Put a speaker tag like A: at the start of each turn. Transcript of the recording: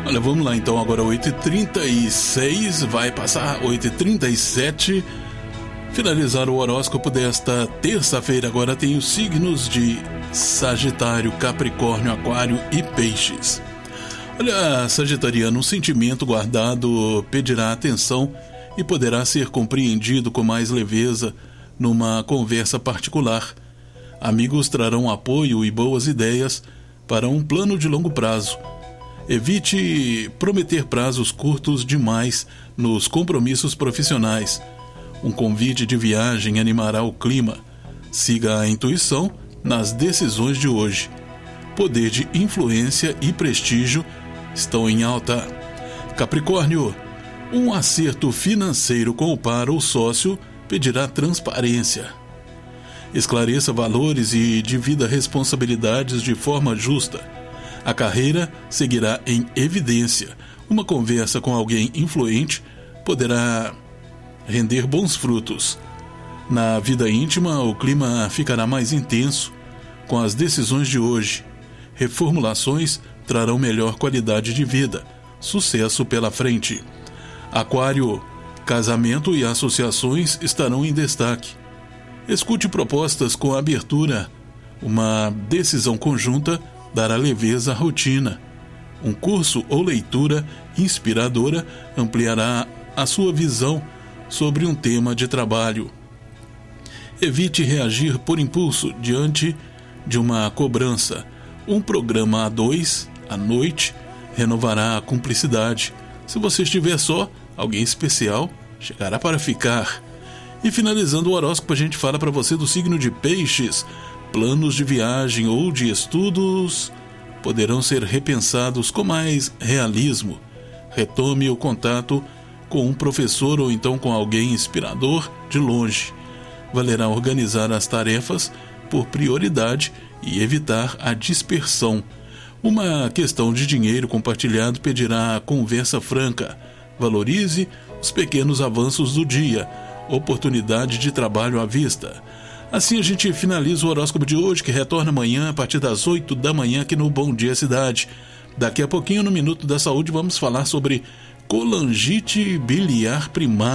A: Olha, vamos lá então, agora 8h36, vai passar 8h37, finalizar o horóscopo desta terça-feira. Agora tem os signos de Sagitário, Capricórnio, Aquário e Peixes. Olha, sagitariano, um sentimento guardado pedirá atenção e poderá ser compreendido com mais leveza numa conversa particular. Amigos trarão apoio e boas ideias para um plano de longo prazo. Evite prometer prazos curtos demais nos compromissos profissionais. Um convite de viagem animará o clima. Siga a intuição nas decisões de hoje. Poder de influência e prestígio estão em alta. Capricórnio, um acerto financeiro com o par ou sócio pedirá transparência. Esclareça valores e divida responsabilidades de forma justa. A carreira seguirá em evidência. Uma conversa com alguém influente poderá render bons frutos. Na vida íntima, o clima ficará mais intenso. Com as decisões de hoje, reformulações trarão melhor qualidade de vida. Sucesso pela frente. Aquário, casamento e associações estarão em destaque. Escute propostas com abertura. Uma decisão conjunta dará leveza à rotina. Um curso ou leitura inspiradora ampliará a sua visão sobre um tema de trabalho. Evite reagir por impulso diante de uma cobrança. Um programa a dois, à noite, renovará a cumplicidade. Se você estiver só, alguém especial chegará para ficar. E finalizando o horóscopo, a gente fala para você do signo de Peixes. Planos de viagem ou de estudos poderão ser repensados com mais realismo. Retome o contato com um professor ou então com alguém inspirador de longe. Valerá organizar as tarefas por prioridade e evitar a dispersão. Uma questão de dinheiro compartilhado pedirá conversa franca. Valorize os pequenos avanços do dia. Oportunidade de trabalho à vista. Assim a gente finaliza o horóscopo de hoje, que retorna amanhã a partir das 8 da manhã aqui no Bom Dia Cidade. Daqui a pouquinho, no Minuto da Saúde, vamos falar sobre colangite biliar primária.